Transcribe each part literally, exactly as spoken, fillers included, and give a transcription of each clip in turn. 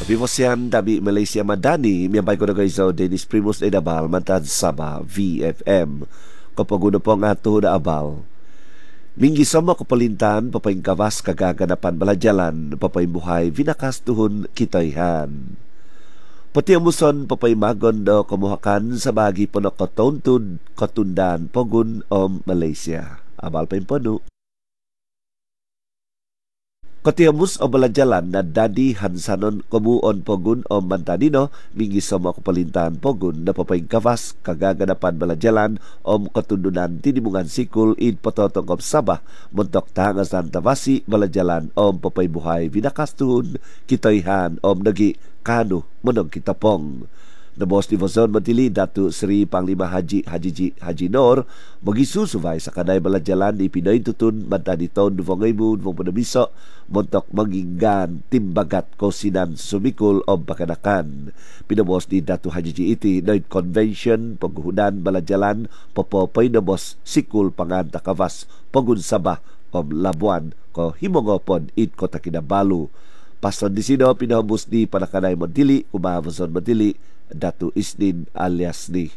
Vivos yan, dami Malaysia Madani, miyambay ko na kayo sa Dennis Primus Edabal, Mantad Saba, V F M. Kapag uno po ang ato na abal, minggi sama kapalintan, papaing kawas kagaganapan baladyalan, papaing buhay, vinakas tuhon kitayhan. Pati ang muson, papaing magon do kumuhakan sa bagi po na katuntun, katundan, pogun o Malaysia. Abal pa yung pano. Katiamus o baladyalan na dadi hansanon kumuon pogun o mantadino mingi sa mga kapalintan pogun na papaing kavas kagaganapan baladyalan o katundunan tinimungan sikul id pototong of Sabah muntok tangasan tavasi baladyalan o papay buhay vinakastuhun kitoyhan o nagi kano monog kitapong. Nabos ni Vazon Matili Datu Sri Panglima Haji Haji Haji Nor magisusubay sa kanay baladyalan ni Pinoy tutun manta diton duvong ngaybun vong panabiso montok maginggan timbagat ko sinan sumikul o pakanakan. Pinabos ni Datu Haji iti Noid Convention paghuhudan baladyalan popopay nabos sikul panganta kavas pagun Sabah o Labuan ko himongopon it ko takinabalu. Paston di sino pinahambus ni Panakanay Montili kumahavason Montili Datu Isnin alias ni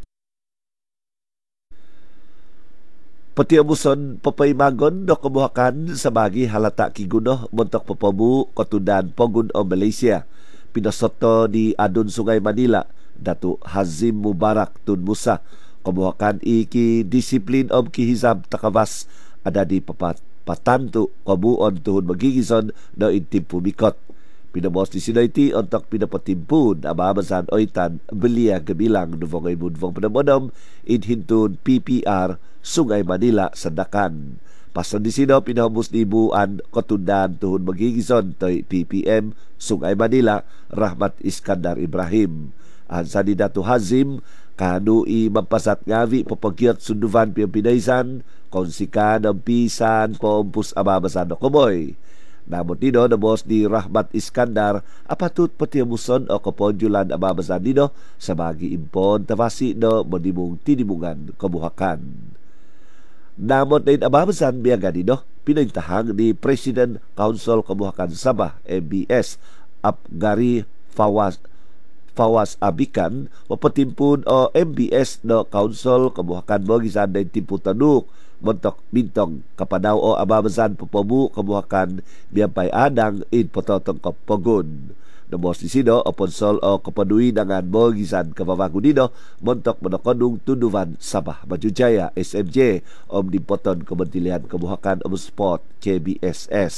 Pati amuson papaymagon no kumuhakan sa bagi halata kiguno montok papabu kotundan pogun o Malaysia pinasoto di Adun Sungay Manila Datu Hazim Mubarak Tun Musa kumuhakan iki disiplin o kihisab takavas ada di papat patanto kabuon tuhun magigison no intim pumikot. Pinabos ni Sinayti ontok pinapatimpun ababasan oitan belia gabilang nuvong ay bunvong panamodom idhintun P P R Sungay Manila Sandakan. Pasan di sino pinahambus ni buan kotundan tuhun magigison toy P P M Sungay Manila Rahmat Iskandar Ibrahim. Ansa ni Datu Hazim kanu i mampasat ngavi papagyot sunduvan piyang pinaysan konsika ng pisan pompus ababasan no kumoy. Namun dino na boss ni Rahmat Iskandar apatut pati muson o kaponjulan ababasan dino sa bagi impon tavasi no modimong tinimungan kabuhakan. Namun na ababasan biyaga dino pinagtahang ni President Council Kabuhakan Sabah M B S Apgari Fawas Fawas Abikan mapatimpun o M B S no Council Kabuhakan mo gisan na timputanuk montok bintong kapanaw o ababasan pupabu kabuhakan biyapay adang in pototong kapogun. Namos ni sino o ponsol o kapanuwi nangan mo gisan kababago dino montok manakonung tunduvan Sabah Majujaya S M J o dimpoton kementerian kabuhakan o sport K B S S.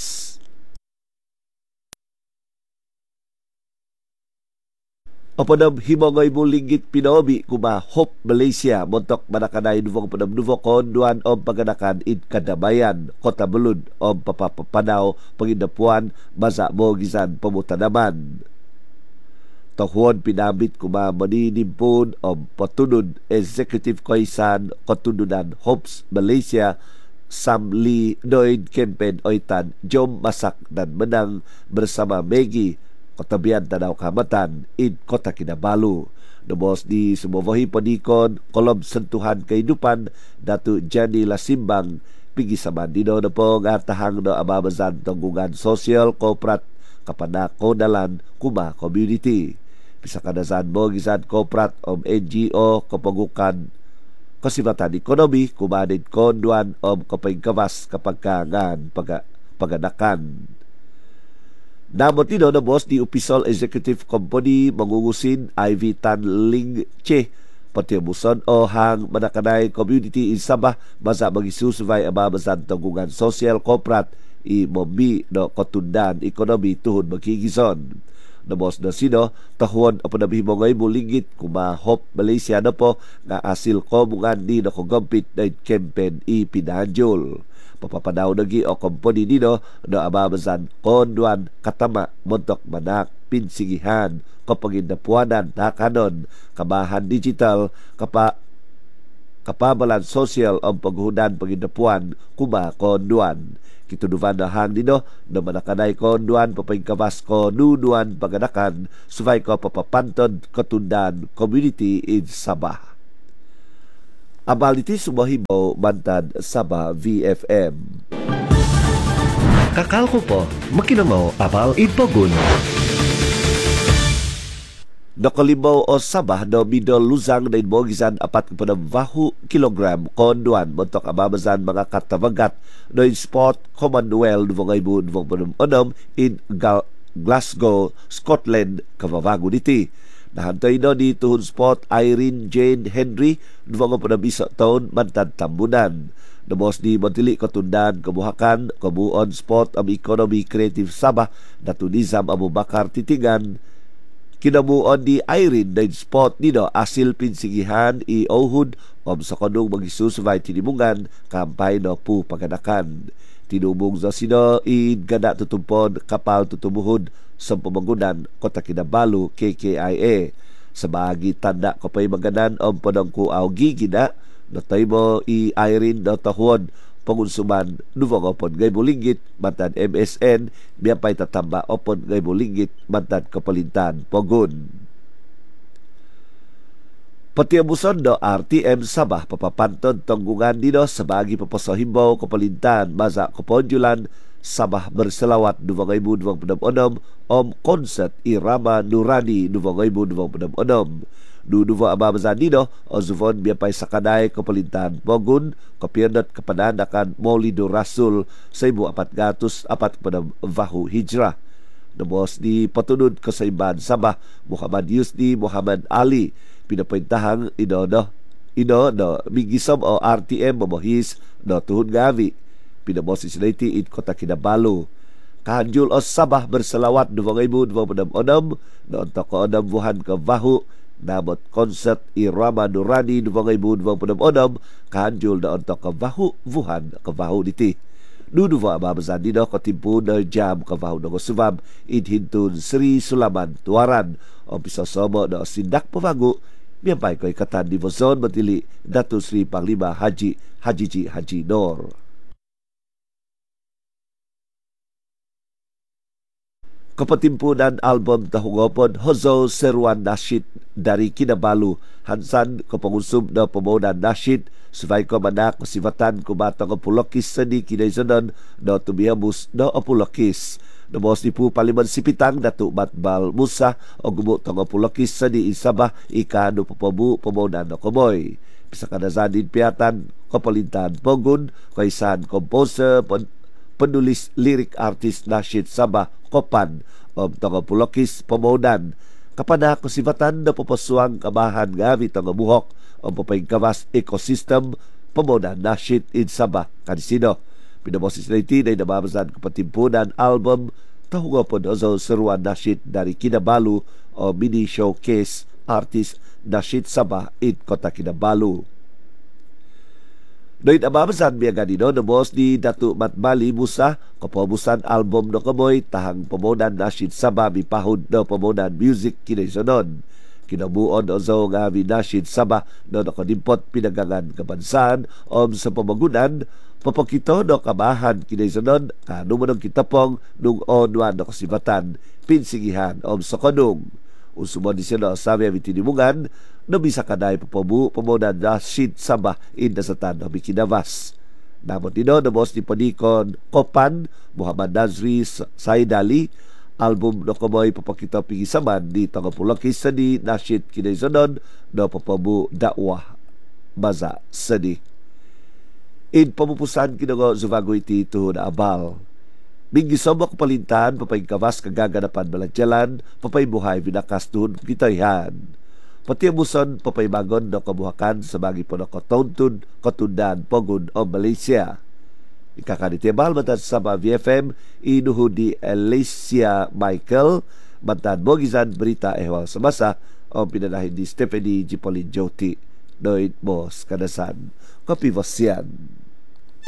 Opadam himongay mo linggit pinobi kuma Hope Malaysia montok manakanay nuvong padam-nuvong konduan o paganakan in Kadabayan Kota Belud o papapapanaw pangindapuan basa mo gisan pamutanaman. Tohuon pinabit kuma maninimpun o patunod Executive Koisan Kotundunan Hopes Malaysia Samli Noid Kempen Oitan Jom Masak dan Menang bersama Megi Kotabian Tanaw Kamatan in Kota Kinabalu. Nabos di sumuvahi panikon kolob sentuhan kaidupan Datu Jani Lasimbang pigisaman dino na po ngatahang no ababazan tanggungan social corporate kapanako dalan kuma community. Bisa kadasan mo gisan corporate o N G O kapagukan kasibatan ekonomi kumanid konduan o kapagkawas kapagkangan pag paganakan. Namot nino na boss di Official Executive Company mangungusin I V Tan Ling Che pati muson o hang manakanay community in Sabah masa magisusubay ababasan tanggungan social corporate i mombi no kotundan ekonomi tuhod magkigison. Na boss na sino tahuan ang panabihimongay mulingit kuma Hope Malaysia na po nga asil ko mungan ni na kugampit na campaign i pinanjol. Papapanaw nagi o komponi dino no ababasan konduan katama montok manak pinsigihan kapagindapuanan nakanon kabahan digital kapa kapabalan social o paghudan pagindapuan kuma konduan kituduvan na hang dino no manakanay konduan papagkawas ko nuduan paganakan suvay ko papapantod katundan community in Sabah. Abaliti sumahibaw Mantad Sabah V F M. Kakal ko po, makinamaw abal ipogun. Nakalimaw o Sabah no middle luzang na inmogisan apat kepada bahu kilogram konduan montok amamazan mga katavagat no in sport Commonwealth dua ribu dua puluh enam in Gal- Glasgow, Scotland kavabago diti. Nahantay no di tuhon sport Irene Jane Henry dua ribu isa taon mantan tambunan. Nabos di Montili Katundan Kabuhakan Kabuon Sport am Economy Creative Sabah Datu Nizam Abu Bakar Titingan kinabuon di Irene na sport nino asil pinsigihan i Ohud om sa kanong magisusubay tinimungan kampay no pu paganakan. Tinubong sa sino i gada tutumpon kapal tutumuhod sa pamagunan Kota Kinabalu K K I A. Sa bahagi tanda ko pa'y maganan om panang kuaw gigina na tayo mo i Irene na tahon pangunsuman nuvang opon ngay bulinggit mantan M S N biya pa'y tatamba opon ngay bulinggit mantan kapalintan pogun. Pati abuson do R T M Sabah papapanton tanggungan dino sa bagi papasahimbaw kapalintan maza kaponjulan Sabah berselawat dua ribu dua puluh enam om konsert Irama Nurani dua ribu dua puluh enam. Dua-dua abamazan dino o zuvon biapay sakadai kapalintan pogun kapirnat kepananakan Maulido Rasul sa ibu apat gatus apat kepada vahu hijrah. Nabos di patunod kasaiban Sabah Muhammad Yusdi Muhammad Ali pinapintahang ino no ino no migisom o R T M mamohis no tuhun gavi pinabos isiniti in Kota Kinabalu. Kahanjul o Sabah berselawat dua ribu dua puluh enam no untuk keonam buhan ke vahu namot konsert Irama Nurani dua ribu dua puluh enam kahanjul na untuk kevahu vuhan kevahu diti. Dudua abamazan dino katimpu na jam kevahu na kusubam idhintun Sri Sulaman Tuaran o pisasomo na sindak pavagu miyapay ko'y katan di Bozon Matili Datu Sri Panglima Haji Haji Ji Haji Nor. Kapatimpunan album tahungopon Hozo Seruan Nasyid dari Kinabalu Hansan kapangusub na pamunan nasyid subay ko manak masivatan kumatang apulokis sa di kinaisanan na tumihamus na apulokis. Nabos ni po paliman sipitang Datu Matbal Musa o gumutang apulokis sa di Isabah ikano papabu pamunan na kumoy. Pisa kanazan din piyatan kapalintan pogun kaysan composer pen penulis lirik artis nasyid Sabah Kopan o tagapulokis pamunan kapada kasibatan na papasuang kamahan gamit ang buhok o papaykawas ecosystem pamunan nasyid in Sabah kanisino. Pinabosis na iti na inamamazan kapatimpunan album tahungopon Hozo Seruan Nasyid dari Kinabalu o mini showcase artist nasyid Sabah in Kota Kinabalu. Noit amamazan biya ganino nabos di Datu Matbali Musa kapabusan album no kamoy tahang pamunan nasyid Sabah mipahod no pamunan music kinaisonon. Kinabuon o zo nga nasyid Sabah no nakadimpot pinagangan kabansan o sa pamagunan papakito no kamahan kinaisonon kano mo ng kitapong nung onwan no kasibatan pinsigihan o sa kanong. Usumon di siya no sabi ang itinimungan no bisa kaday papabu pamunan nasyid Sabah in nasatan no mikinavas. Namon dino nabos ni Panikon Kopan Muhammad Nazri Saidali album no kamoy papakita pigisaman di tagapulakis sa di nasyid kinaisonon no papabu dakwah maza sadi. In pamupusan kinago zuvago iti tuhon abal. Mingisobok palintan papaykawas kagaganapan baladyalan papaybuhay binakas tuhon kitayhan. Pati abuson papaymagon no kabuhakan sa bagi po no katontun katundan pogun o Malaysia. Ikakanitibal matan sa V F M inuho di Alicia Michael mantan Bogizan Berita Ehwal Samasa o pinanahin di Stephanie Jipolin Joti Noit Bos Kadasan Kapivasyan.